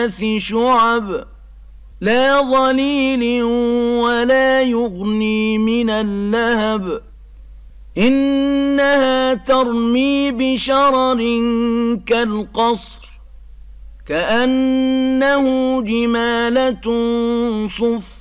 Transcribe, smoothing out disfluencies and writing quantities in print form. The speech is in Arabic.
3 شعب لا ظليل ولا يغني من اللهب إنها ترمي بشرر كالقصر كأنه جمالة صفر